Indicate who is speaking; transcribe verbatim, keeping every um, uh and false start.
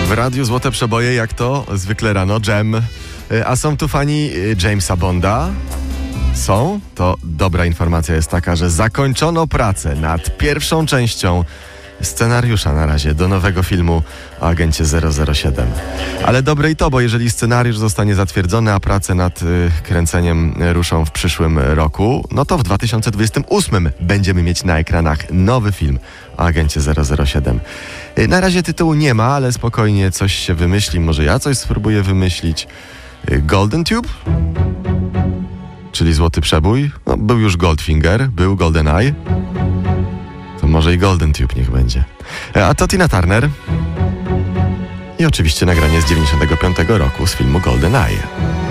Speaker 1: W radiu Złote Przeboje, jak to zwykle rano, Dżem. A są tu fani Jamesa Bonda? Są? To dobra informacja jest taka, że zakończono pracę nad pierwszą częścią scenariusza na razie do nowego filmu o agencie zero zero siedem. Ale dobre i to, bo jeżeli scenariusz zostanie zatwierdzony, a prace nad y, kręceniem ruszą w przyszłym roku, no to w dwa tysiące dwudziestym ósmym będziemy mieć na ekranach nowy film o agencie zero zero siedem. Y, na razie tytułu nie ma, ale spokojnie coś się wymyśli. Może ja coś spróbuję wymyślić. Y, Golden Tube? Czyli Złoty Przebój? No, był już Goldfinger, był GoldenEye. To może i Golden Tube niech będzie. A to Tina Turner. I oczywiście nagranie z dziewięćdziesiątego piątego roku z filmu GoldenEye.